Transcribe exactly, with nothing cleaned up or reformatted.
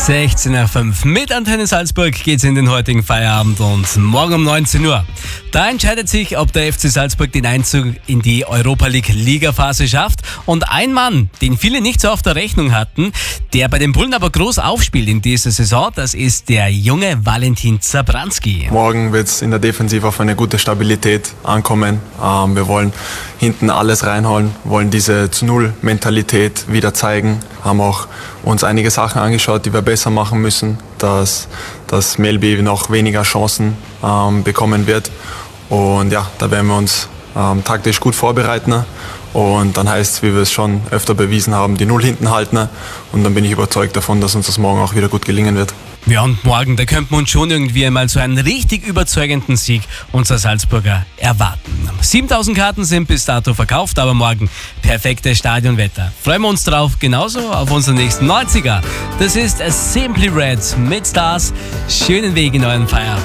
sechzehn Uhr fünf. Mit Antenne Salzburg geht's in den heutigen Feierabend und morgen um neunzehn Uhr. Da entscheidet sich, ob der F C Salzburg den Einzug in die Europa League Ligaphase schafft. Und ein Mann, den viele nicht so auf der Rechnung hatten, der bei den Bullen aber groß aufspielt in dieser Saison, das ist der junge Valentin Zabranski. Morgen wird es in der Defensive auf eine gute Stabilität ankommen. Ähm, wir wollen hinten alles reinholen, wollen diese zu Null Mentalität wieder zeigen, haben auch uns einige Sachen angeschaut, die wir besser machen müssen, dass, dass Melby noch weniger Chancen ähm, bekommen wird. Und ja, da werden wir uns ähm, taktisch gut vorbereiten. Und dann heißt es, wie wir es schon öfter bewiesen haben, die Null hinten halten. Und dann bin ich überzeugt davon, dass uns das morgen auch wieder gut gelingen wird. Ja, und morgen, da könnte man uns schon irgendwie einmal so einen richtig überzeugenden Sieg unserer Salzburger erwarten. siebentausend Karten sind bis dato verkauft, aber morgen perfektes Stadionwetter. Freuen wir uns drauf, genauso auf unseren nächsten neunziger. Das ist Simply Red mit Stars. Schönen Weg in euren Feierabend.